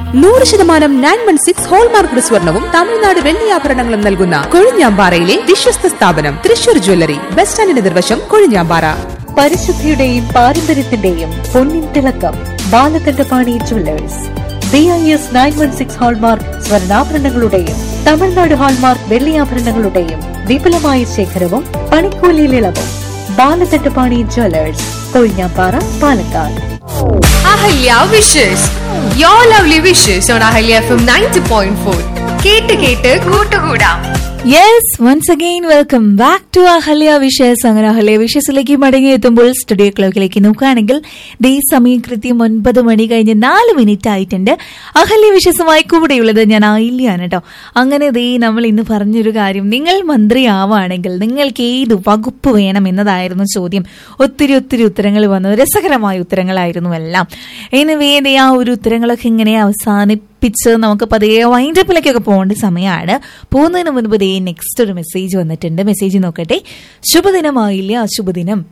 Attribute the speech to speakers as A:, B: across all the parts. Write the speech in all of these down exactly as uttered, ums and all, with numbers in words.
A: നൂറ് ശതമാനം nine one six hallmark സ്വർണവും തമിഴ്നാട് വെള്ളിയാഭരണങ്ങളും നൽകുന്ന കൊഴിഞ്ഞാമ്പാറയിലെ വിശ്വസ്ത സ്ഥാപനം തൃശൂർ ജ്വല്ലറി, ബസ് സ്റ്റാൻഡിന് നിർവശം, കൊഴിഞ്ഞാമ്പാറ.
B: പരിശുദ്ധിയുടെയും പാരമ്പര്യത്തിന്റെയും പൊന്നിൻ തിളക്കം Balakandapani Jewellers. B I S nine one six hallmark സ്വർണ്ണാഭരണങ്ങളുടെയും Tamil Nadu hallmark വെള്ളിയാഭരണങ്ങളുടെയും വിപുലമായ ശേഖരവും പണിക്കൂലിയിൽ ഇളവും. Balakandapani Jewellers, Kozhinjampara, Palakkad.
C: Ahalya wishes, your lovely wishes on Ahalya F M ninety point four. കേട്ട് കേട്ട് കൂട്ടുകൂടാം.
D: Yes, once again welcome back to Ahalya wishes. അങ്ങനെ അഹല്യ വിഷസിലേക്ക് മടങ്ങി എത്തുമ്പോൾ സ്റ്റുഡിയോ ക്ലോക്കിലേക്ക് നോക്കുകയാണെങ്കിൽ ദേ സമയം കൃത്യം ഒൻപത് മണി കഴിഞ്ഞ് നാല് മിനിറ്റ് ആയിട്ടുണ്ട്. അഹല്യ വിഷസുമായി കൂടെയുള്ളത് ഞാൻ ആയില്യാണ് കേട്ടോ. അങ്ങനെ ദേ നമ്മൾ ഇന്ന് പറഞ്ഞൊരു കാര്യം, നിങ്ങൾ മന്ത്രിയാവുകയാണെങ്കിൽ നിങ്ങൾക്ക് ഏത് വകുപ്പ് വേണം എന്നതായിരുന്നു ചോദ്യം. ഒത്തിരി ഒത്തിരി ഉത്തരങ്ങൾ വന്നു, രസകരമായ ഉത്തരങ്ങളായിരുന്നു എല്ലാം. എനിവേ ദേ ആ ഒരു ഉത്തരങ്ങളൊക്കെ ഇങ്ങനെ അവസാനിപ്പിച്ച് നമുക്ക് പതിയെ വൈൻഡപ്പിലേക്കൊക്കെ പോകേണ്ട സമയമാണ്. പോകുന്നതിന് മുൻപ് ദേ നെക്സ്റ്റ് ഒരു മെസ്സേജ് വന്നിട്ടുണ്ട്. മെസ്സേജ് നോക്കട്ടെ. ശുഭദിനമായില്ല, അശുഭദിനം.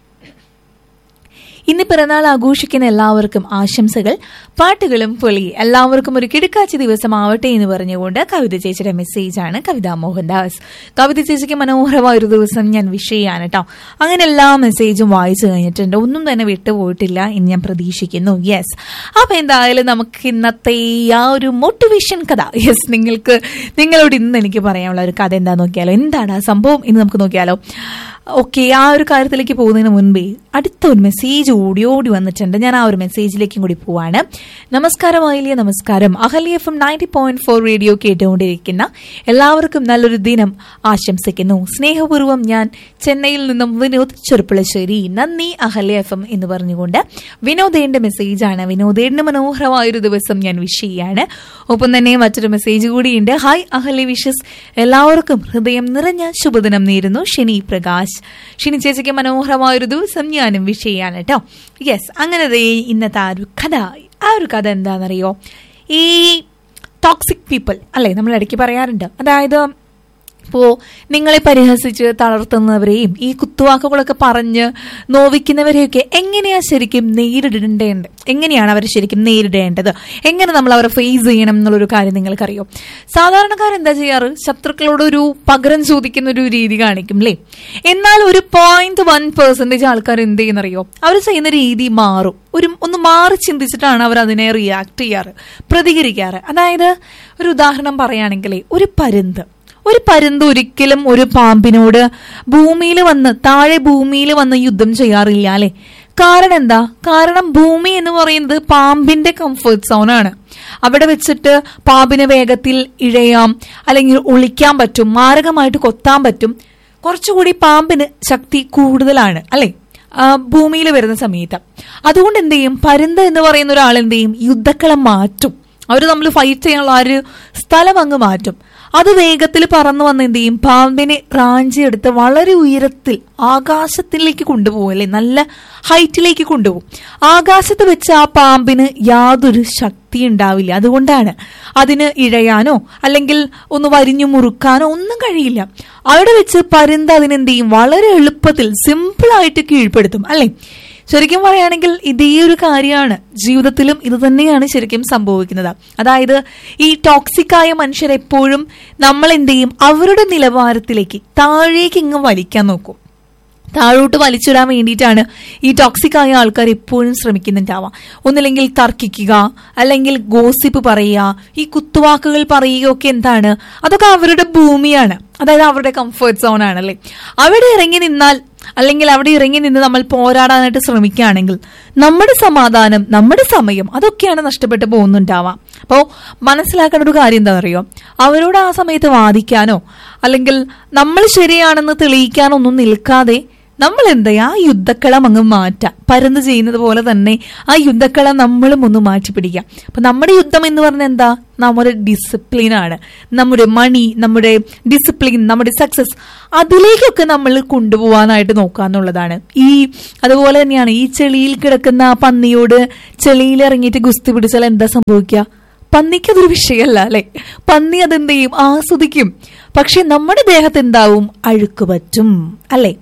D: ഇന്ന് പിറന്നാൾ ആഘോഷിക്കുന്ന എല്ലാവർക്കും ആശംസകൾ, പാട്ടുകളും പൊളി, എല്ലാവർക്കും ഒരു കിടക്കാച്ചി ദിവസമാവട്ടെ എന്ന് പറഞ്ഞുകൊണ്ട് കവിത ചേച്ചിയുടെ മെസ്സേജാണ്. കവിത മോഹൻദാസ്. കവിത ചേച്ചിക്ക് മനോഹരമായ ഒരു ദിവസം ഞാൻ വിഷ് ചെയ്യാണ് കേട്ടോ. അങ്ങനെ എല്ലാ മെസ്സേജും വായിച്ചു കഴിഞ്ഞിട്ടുണ്ട്, ഒന്നും തന്നെ വിട്ടുപോയിട്ടില്ല എന്ന് ഞാൻ പ്രതീക്ഷിക്കുന്നു. യെസ്, അപ്പൊ എന്തായാലും നമുക്ക് ഇന്നത്തെ ആ ഒരു മോട്ടിവേഷൻ കഥ, യെസ്, നിങ്ങൾക്ക് നിങ്ങളോട് ഇന്ന് എനിക്ക് പറയാനുള്ള ഒരു കഥ എന്താ നോക്കിയാലോ, എന്താണ് ആ സംഭവം എന്ന് നമുക്ക് നോക്കിയാലോ. ഓക്കെ, ആ ഒരു കാര്യത്തിലേക്ക് പോകുന്നതിന് മുൻപേ അടുത്ത ഒരു മെസ്സേജ് ഓടി ഓടി വന്നിട്ടുണ്ട്. ഞാൻ ആ ഒരു മെസ്സേജിലേക്കും കൂടി പോവാണ്. നമസ്കാരം ആയില്ലേ, നമസ്കാരം. Ahalya F M ninety point four radio കേട്ടുകൊണ്ടിരിക്കുന്ന എല്ലാവർക്കും നല്ലൊരു ദിനം ആശംസിക്കുന്നു. സ്നേഹപൂർവ്വം ഞാൻ ചെന്നൈയിൽ നിന്നും വിനോദ് ചെറുപ്പുളശ്ശേരി. നന്ദി അഹല്യ എഫ് എം എന്ന് പറഞ്ഞുകൊണ്ട് വിനോദേന്റെ മെസ്സേജാണ്. വിനോദേന്റെ മനോഹരമായൊരു ദിവസം ഞാൻ വിഷ് ചെയ്യാണ്. ഒപ്പം തന്നെ മറ്റൊരു മെസ്സേജ് കൂടിയുണ്ട്. ഹായ് അഹല്യ വിഷസ്, എല്ലാവർക്കും ഹൃദയം നിറഞ്ഞ ശുഭദിനം നേരുന്നു. ഷെനി പ്രകാശ്. ഷിനി ചേച്ചിക്ക് മനോഹരമായൊരു ദിവസം ഞാനും വിഷ് ചെയ്യാണ് കേട്ടോ. യെസ്, അങ്ങനെ ഇന്നത്തെ ആ ഒരു കഥ, ആ ഒരു കഥ എന്താണെന്നറിയോ, ഈ ടോക്സിക് പീപ്പിൾ അല്ലേ നമ്മൾ ഇടയ്ക്ക് പറയാറുണ്ട്. അതായത് ഇപ്പോൾ നിങ്ങളെ പരിഹസിച്ച് തളർത്തുന്നവരെയും ഈ കുത്തുവാക്കുകളൊക്കെ പറഞ്ഞ് നോവിക്കുന്നവരെയൊക്കെ എങ്ങനെയാ ശരിക്കും നേരിടേണ്ടത്, എങ്ങനെയാണ് അവർ ശരിക്കും നേരിടേണ്ടത്, എങ്ങനെ നമ്മൾ അവരെ ഫേസ് ചെയ്യണം എന്നുള്ളൊരു കാര്യം നിങ്ങൾക്കറിയോ. സാധാരണക്കാരെന്താ ചെയ്യാറ്, ശത്രുക്കളോട് ഒരു പകരം ചോദിക്കുന്ന ഒരു രീതി കാണിക്കും അല്ലേ. എന്നാൽ ഒരു പോയിന്റ് വൺ പെർസെന്റേജ് ആൾക്കാർ എന്ത് ചെയ്യുന്നറിയോ, അവർ ചെയ്യുന്ന രീതി മാറും. ഒരു ഒന്ന് മാറി ചിന്തിച്ചിട്ടാണ് അവർ അതിനെ റിയാക്ട് ചെയ്യാറ്, പ്രതികരിക്കാറ്. അതായത് ഒരു ഉദാഹരണം പറയുകയാണെങ്കിൽ, ഒരു പരുന്ത് ഒരു പരുന്ത് ഒരിക്കലും ഒരു പാമ്പിനോട് ഭൂമിയിൽ വന്ന് താഴെ ഭൂമിയിൽ വന്ന് യുദ്ധം ചെയ്യാറില്ല അല്ലെ. കാരണം എന്താ, കാരണം ഭൂമി എന്ന് പറയുന്നത് പാമ്പിന്റെ കംഫർട്ട് സോൺ ആണ്. അവിടെ വെച്ചിട്ട് പാമ്പിന് വേഗത്തിൽ ഇഴയാം, അല്ലെങ്കിൽ ഒളിക്കാൻ പറ്റും, മാരകമായിട്ട് കൊത്താൻ പറ്റും. കുറച്ചുകൂടി പാമ്പിന് ശക്തി കൂടുതലാണ് അല്ലെ ഭൂമിയിൽ വരുന്ന സമയത്ത്. അതുകൊണ്ട് എന്ത് ചെയ്യും, പരുന്ത് എന്ന് പറയുന്ന ഒരാൾ എന്ത് ചെയ്യും, യുദ്ധക്കളം മാറ്റും. അവർ നമ്മൾ ഫൈറ്റ് ചെയ്യാനുള്ള ആ ഒരു സ്ഥലം അങ്ങ് മാറ്റും. അത് വേഗത്തിൽ പറന്നു വന്ന് എന്ത് ചെയ്യും, പാമ്പിനെ റാഞ്ചിയെടുത്ത് വളരെ ഉയരത്തിൽ ആകാശത്തിലേക്ക് കൊണ്ടുപോകും അല്ലെ, നല്ല ഹൈറ്റിലേക്ക് കൊണ്ടുപോകും. ആകാശത്ത് വെച്ച് ആ പാമ്പിന് യാതൊരു ശക്തി ഉണ്ടാവില്ല. അതുകൊണ്ടാണ് അതിന് ഇഴയാനോ അല്ലെങ്കിൽ ഒന്ന് വരിഞ്ഞു മുറുക്കാനോ ഒന്നും കഴിയില്ല. അവിടെ വെച്ച് പരുന്ത് അതിനെന്ത് ചെയ്യും, വളരെ എളുപ്പത്തിൽ സിമ്പിളായിട്ട് കീഴ്പ്പെടുത്തും അല്ലെ. ശരിക്കും പറയുകയാണെങ്കിൽ ഇതേ ഒരു കാര്യമാണ് ജീവിതത്തിലും ഇത് തന്നെയാണ് ശരിക്കും സംഭവിക്കുന്നത്. അതായത് ഈ ടോക്സിക്കായ മനുഷ്യരെപ്പോഴും നമ്മൾ എന്ത് ചെയ്യും, അവരുടെ നിലവാരത്തിലേക്ക് താഴേക്ക് ഇങ്ങ് വലിക്കാൻ നോക്കും. താഴോട്ട് വലിച്ചിടാൻ വേണ്ടിയിട്ടാണ് ഈ ടോക്സിക്കായ ആൾക്കാർ എപ്പോഴും ശ്രമിക്കുന്നുണ്ടാവാം. ഒന്നില്ലെങ്കിൽ തർക്കിക്കുക, അല്ലെങ്കിൽ ഗോസിപ്പ് പറയുക, ഈ കുത്തുവാക്കുകൾ പറയുകയൊക്കെ എന്താണ്, അതൊക്കെ അവരുടെ ഭൂമിയാണ്. അതായത് അവരുടെ കംഫർട്ട് സോൺ ആണല്ലേ. അവിടെ ഇറങ്ങി നിന്നാൽ അല്ലെങ്കിൽ അവിടെ ഇറങ്ങി നിന്ന് നമ്മൾ പോരാടാനായിട്ട് ശ്രമിക്കുകയാണെങ്കിൽ നമ്മുടെ സമാധാനം, നമ്മുടെ സമയം അതൊക്കെയാണ് നഷ്ടപ്പെട്ടു പോകുന്നുണ്ടാവാം. അപ്പോൾ മനസ്സിലാക്കേണ്ട ഒരു കാര്യം എന്താ അറിയോ, അവരോട് ആ സമയത്ത് വാദിക്കാനോ അല്ലെങ്കിൽ നമ്മൾ ശരിയാണെന്ന് തെളിയിക്കാനോ ഒന്നും നിൽക്കാതെ നമ്മൾ എന്താ ആ യുദ്ധക്കളം അങ്ങ് മാറ്റാം. പരുന്ത് ചെയ്യുന്നത് പോലെ തന്നെ ആ യുദ്ധക്കളം നമ്മളും ഒന്ന് മാറ്റി പിടിക്കാം. അപ്പൊ നമ്മുടെ യുദ്ധം എന്ന് പറഞ്ഞാൽ എന്താ, നമ്മുടെ ഡിസിപ്ലിൻ ആണ്. നമ്മുടെ മണി, നമ്മുടെ ഡിസിപ്ലിൻ, നമ്മുടെ സക്സസ്, അതിലേക്കൊക്കെ നമ്മൾ കൊണ്ടുപോകാനായിട്ട് നോക്കാന്നുള്ളതാണ്. ഈ അതുപോലെ തന്നെയാണ് ഈ ചെളിയിൽ കിടക്കുന്ന പന്നിയോട് ചെളിയിൽ ഇറങ്ങിയിട്ട് ഗുസ്തി പിടിച്ചാൽ എന്താ സംഭവിക്കുക, പന്നിക്ക് അതൊരു വിഷയമല്ല അല്ലെ. പന്നി അതെന്ത് ചെയ്യും, ആസ്വദിക്കും. പക്ഷെ നമ്മുടെ ദേഹത്ത് എന്താവും, അഴുക്ക് പറ്റും അല്ലെ.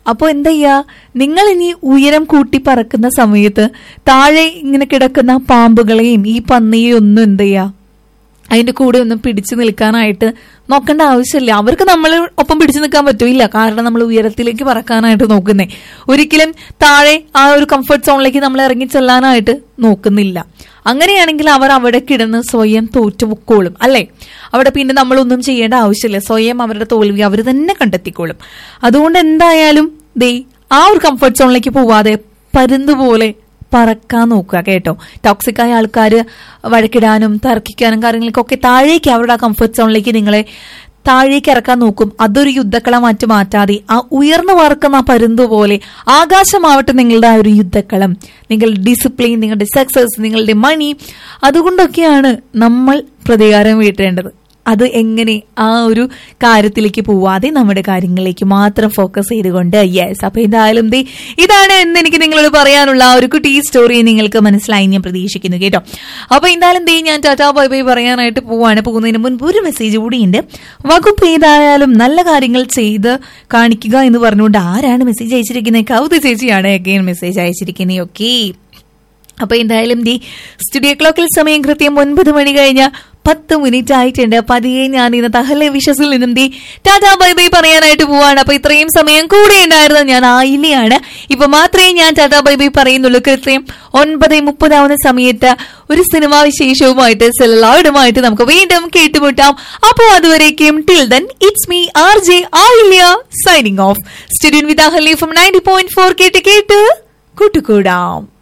D: അപ്പോൾ എന്താ ചെയ്യാ, നിങ്ങൾ ഇനി ഉയരം കൂട്ടി പറക്കുന്ന സമയത്ത് താഴെ ഇങ്ങനെ കിടക്കുന്ന പാമ്പുകളെയും ഈ പന്നിയെയും ഒന്നും എന്ത് ചെയ്യാ, അതിന്റെ കൂടെ ഒന്നും പിടിച്ചു നിൽക്കാനായിട്ട് നോക്കേണ്ട ആവശ്യമില്ല. അവർക്ക് നമ്മൾ ഒപ്പം പിടിച്ചു നിൽക്കാൻ പറ്റില്ല, കാരണം നമ്മൾ ഉയരത്തിലേക്ക് പറക്കാനായിട്ട് നോക്കുന്നേ. ഒരിക്കലും താഴെ ആ ഒരു കംഫർട്ട് സോണിലേക്ക് നമ്മൾ ഇറങ്ങി ചെല്ലാനായിട്ട് നോക്കുന്നില്ല. അങ്ങനെയാണെങ്കിൽ അവർ അവിടെ കിടന്ന് സ്വയം തോറ്റുപൊക്കോളും അല്ലെ. അവിടെ പിന്നെ നമ്മളൊന്നും ചെയ്യേണ്ട ആവശ്യമില്ല, സ്വയം അവരുടെ തോൽവി അവർ തന്നെ കണ്ടെത്തിക്കോളും. അതുകൊണ്ട് എന്തായാലും ദേ ആ ഒരു കംഫർട്ട് സോണിലേക്ക് പോവാതെ പരുന്തുപോലെ പറക്കാൻ നോക്കുക കേട്ടോ. ടോക്സിക് ആയ ആൾക്കാർ വഴക്കിടാനും തർക്കിക്കാനും കാര്യങ്ങൾക്കൊക്കെ താഴേക്ക് അവരുടെ ആ കംഫർട്ട് സോണിലേക്ക് നിങ്ങളെ താഴേക്ക് ഇറക്കാൻ നോക്കും. അതൊരു യുദ്ധക്കളമാറ്റി മാറ്റാതെ ആ ഉയർന്നു പറക്കുന്ന ആ പരുന്തു പോലെ ആകാശമാവട്ടെ നിങ്ങളുടെ ആ ഒരു യുദ്ധക്കളം. നിങ്ങളുടെ ഡിസിപ്ലിൻ, നിങ്ങളുടെ സക്സസ്, നിങ്ങളുടെ മണി, അതുകൊണ്ടൊക്കെയാണ് നമ്മൾ പ്രതികാരം വീട്ടേണ്ടത്. അത് എങ്ങനെ ആ ഒരു കാര്യത്തിലേക്ക് പോവാതെ നമ്മുടെ കാര്യങ്ങളിലേക്ക് മാത്രം ഫോക്കസ് ചെയ്തുകൊണ്ട്. യെസ്, അപ്പൊ എന്തായാലും ദേ ഇതാണ് എന്ന് എനിക്ക് നിങ്ങളോട് പറയാനുള്ള ഒരു കുട്ടി സ്റ്റോറി നിങ്ങൾക്ക് മനസ്സിലായി ഞാൻ പ്രതീക്ഷിക്കുന്നു കേട്ടോ. അപ്പൊ എന്തായാലും ദേ ഞാൻ ടാറ്റാ ബൈ ബൈ പറയാനായിട്ട് പോവാണ്. പോകുന്നതിന് മുൻപ് ഒരു മെസ്സേജ് കൂടിയുണ്ട്. വകുപ്പ് ഏതായാലും നല്ല കാര്യങ്ങൾ ചെയ്ത് കാണിക്കുക എന്ന് പറഞ്ഞുകൊണ്ട് ആരാണ് മെസ്സേജ് അയച്ചിരിക്കുന്നത്? കൗത ചേച്ചിയാണ് അഗൈൻ മെസ്സേജ് അയച്ചിരിക്കുന്നത്. ഓക്കെ, അപ്പൊ എന്തായാലും ദേ സ്റ്റുഡിയോ ക്ലോക്കിൽ സമയം കൃത്യം ഒൻപത് മണി കഴിഞ്ഞ പത്ത് മിനിറ്റ് ആയിട്ടുണ്ട്. പതിയെ ഞാൻ ഇന്നത്തെ അഹല്യ വിഷസിൽ നിന്നും ദേ ടാറ്റാ ബൈ ബൈ പറയാനായിട്ട് പോവാണ്. അപ്പൊ ഇത്രയും സമയം കൂടെ ഉണ്ടായിരുന്നത് ഞാൻ ആയില്ലയാണ്. ഇപ്പൊ മാത്രമേ ഞാൻ ടാറ്റാ ബൈ ബൈ പറയുന്നുള്ളൂ. കൃത്യം ഒൻപത് മുപ്പതാവുന്ന സമയത്ത് ഒരു സിനിമാ വിശേഷവുമായിട്ട് സെലലോയിഡുമായിട്ട് നമുക്ക് വീണ്ടും കേട്ടുമുട്ടാം. അപ്പോ അതുവരേക്കും till then it's me R J Ayilya signing off. Studio with Ahalya from ninety point four കേട്ട് കേട്ട് കൂട്ടുകൂടാം.